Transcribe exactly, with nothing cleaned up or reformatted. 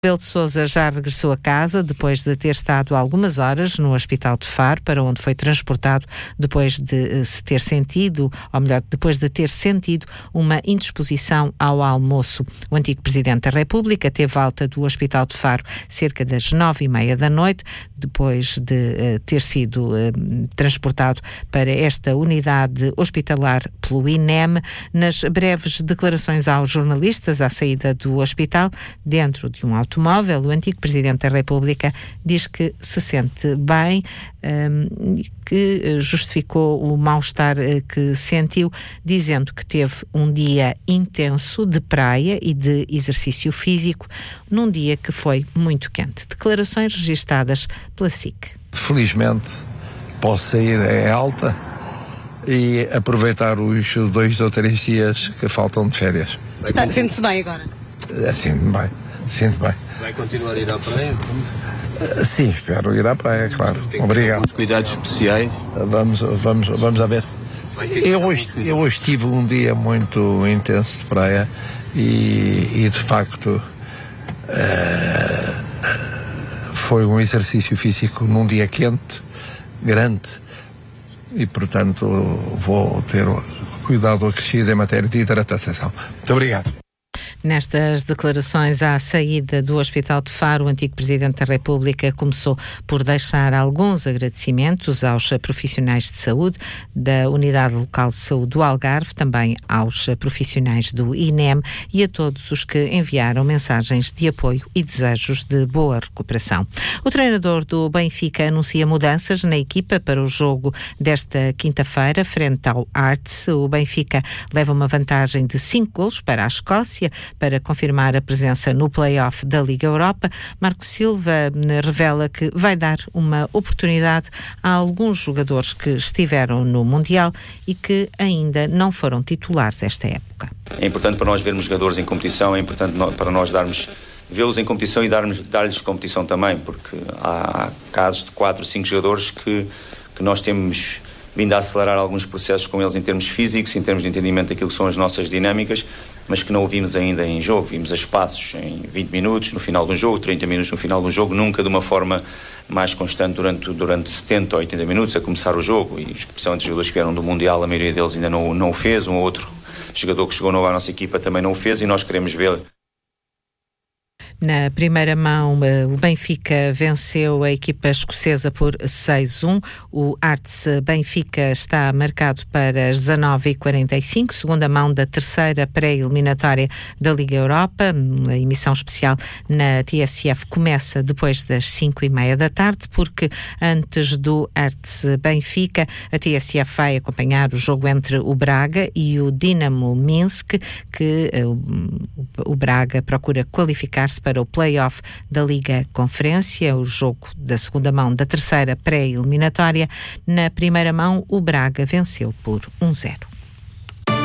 Rebelo de Sousa já regressou a casa depois de ter estado algumas horas no Hospital de Faro, para onde foi transportado depois de se ter sentido, ou melhor, depois de ter sentido uma indisposição ao almoço. O antigo Presidente da República teve alta do Hospital de Faro cerca das nove e meia da noite, depois de uh, ter sido uh, transportado para esta unidade hospitalar pelo I N E M. Nas breves declarações aos jornalistas à saída do hospital, dentro de um automóvel, o antigo Presidente da República diz que se sente bem, um, que justificou o mal-estar que sentiu, dizendo que teve um dia intenso de praia e de exercício físico, num dia que foi muito quente. Declarações registadas pela S I C. Felizmente posso sair em alta e aproveitar os dois ou três dias que faltam de férias. Está, sente-se bem agora? Sinto-me bem, sinto bem. Vai continuar a ir à praia? Sim, espero ir à praia, claro. Obrigado. Cuidados especiais? Vamos, vamos, vamos a ver. Eu hoje, eu hoje tive um dia muito intenso de praia e, e de facto uh, foi um exercício físico num dia quente, grande, e portanto vou ter cuidado acrescido em matéria de hidratação. Muito obrigado. Nestas declarações à saída do Hospital de Faro, o antigo Presidente da República começou por deixar alguns agradecimentos aos profissionais de saúde da Unidade Local de Saúde do Algarve, também aos profissionais do I N E M e a todos os que enviaram mensagens de apoio e desejos de boa recuperação. O treinador do Benfica anuncia mudanças na equipa para o jogo desta quinta-feira, frente ao Hearts. O Benfica leva uma vantagem de cinco golos para a Escócia, para confirmar a presença no play-off da Liga Europa. Marco Silva revela que vai dar uma oportunidade a alguns jogadores que estiveram no Mundial e que ainda não foram titulares esta época. É importante para nós vermos jogadores em competição, é importante para nós darmos, vê-los em competição e darmos, dar-lhes competição também, porque há casos de quatro, cinco jogadores que, que nós temos vindo a acelerar alguns processos com eles em termos físicos, em termos de entendimento daquilo que são as nossas dinâmicas, mas que não o vimos ainda em jogo. Vimos a espaços em vinte minutos no final de um jogo, trinta minutos no final de um jogo, nunca de uma forma mais constante durante, durante setenta ou oitenta minutos a começar o jogo. E especialmente os jogadores que vieram do Mundial, a maioria deles ainda não, não o fez, um ou outro jogador que chegou novo à nossa equipa também não o fez, e nós queremos ver. Na primeira mão, o Benfica venceu a equipa escocesa por seis a um. O Hearts Benfica está marcado para as dezanove e quarenta e cinco, segunda mão da terceira pré-eliminatória da Liga Europa. A emissão especial na T S F começa depois das cinco e meia da tarde, porque antes do Hearts Benfica, a T S F vai acompanhar o jogo entre o Braga e o Dinamo Minsk, que o Braga procura qualificar-se para para o play-off da Liga Conferência, o jogo da segunda mão da terceira pré-eliminatória. Na primeira mão, o Braga venceu por um a zero.